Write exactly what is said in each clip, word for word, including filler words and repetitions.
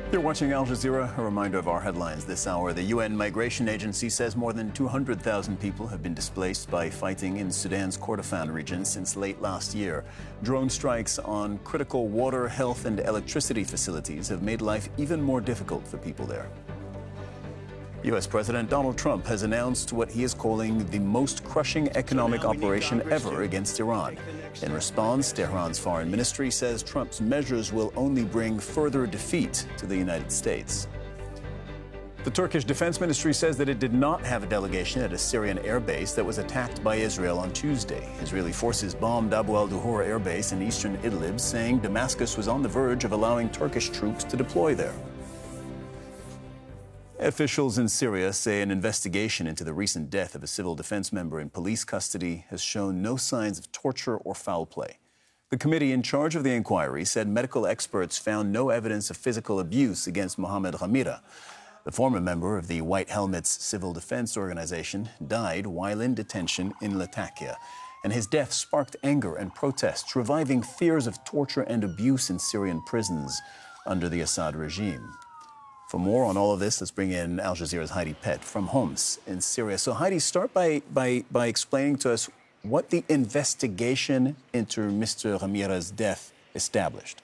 You're watching Al Jazeera. A reminder of our headlines this hour. The U N Migration Agency says more than two hundred thousand people have been displaced by fighting in Sudan's Kordofan region since late last year. Drone strikes on critical water, health and electricity facilities have made life even more difficult for people there. U S President Donald Trump has announced what he is calling the most crushing economic operation ever against Iran. In response, Tehran's foreign ministry says Trump's measures will only bring further defeat to the United States. The Turkish Defense Ministry says that it did not have a delegation at a Syrian airbase that was attacked by Israel on Tuesday. Israeli forces bombed Abu al-Duhur airbase in eastern Idlib, saying Damascus was on the verge of allowing Turkish troops to deploy there. Officials in Syria say an investigation into the recent death of a civil defense member in police custody has shown no signs of torture or foul play. The committee in charge of the inquiry said medical experts found no evidence of physical abuse against Mohamed Ghamira. The former member of the White Helmets Civil Defense Organization died while in detention in Latakia, and his death sparked anger and protests, reviving fears of torture and abuse in Syrian prisons under the Assad regime. For more on all of this, let's bring in Al Jazeera's Heidi Pett from Homs in Syria. So, Heidi, start by, by, by explaining to us what the investigation into Mister Ghamira's death established.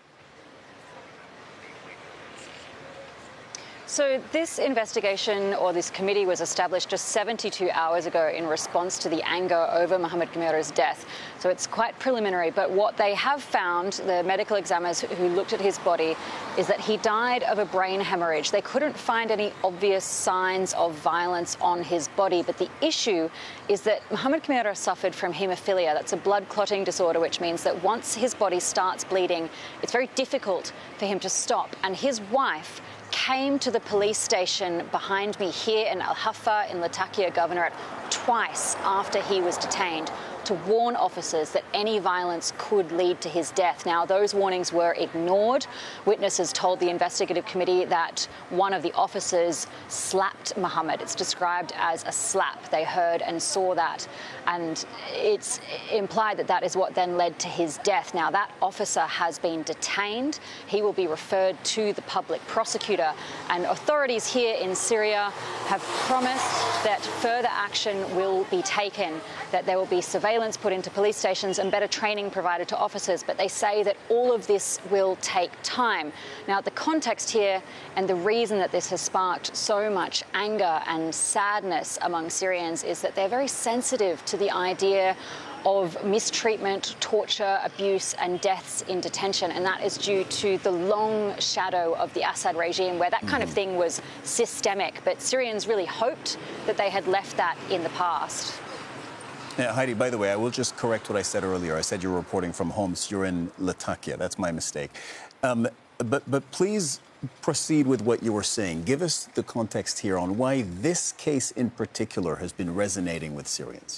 So this investigation, or this committee, was established just seventy-two hours ago in response to the anger over Mohamed Ghamira's death. So it's quite preliminary, but what they have found, the medical examiners who looked at his body, is that he died of a brain hemorrhage. They couldn't find any obvious signs of violence on his body, but the issue is that Mohamed Ghamira suffered from haemophilia. That's a blood clotting disorder, which means that once his body starts bleeding, it's very difficult for him to stop. And his wife came to the police station behind me here in Al Hafa in Latakia Governorate twice after he was detained to warn officers that any violence could lead to his death. Now, those warnings were ignored. Witnesses told the investigative committee that one of the officers slapped Mohamed. It's described as a slap. They heard and saw that, and it's implied that that is what then led to his death. Now, that officer has been detained. He will be referred to the public prosecutor, and authorities here in Syria have promised that further action will be taken, that there will be surveillance put into police stations and better training provided to officers. But they say that all of this will take time. Now, the context here and the reason that this has sparked so much anger and sadness among Syrians is that they're very sensitive to the idea of mistreatment, torture, abuse and deaths in detention. And that is due to the long shadow of the Assad regime, where that kind of thing was systemic. But Syrians really hoped that they had left that in the past. Yeah, Heidi, by the way, I will just correct what I said earlier. I said you're reporting from Homs. You're in Latakia. That's my mistake. Um, but, but please proceed with what you were saying. Give us the context here on why this case in particular has been resonating with Syrians.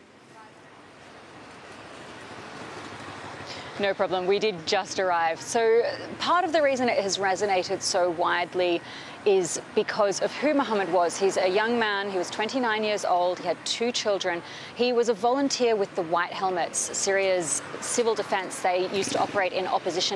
No problem. We did just arrive. So part of the reason it has resonated so widely is because of who Mohamed was. He's a young man. He was twenty-nine years old. He had two children. He was a volunteer with the White Helmets, Syria's civil defense. They used to operate in opposition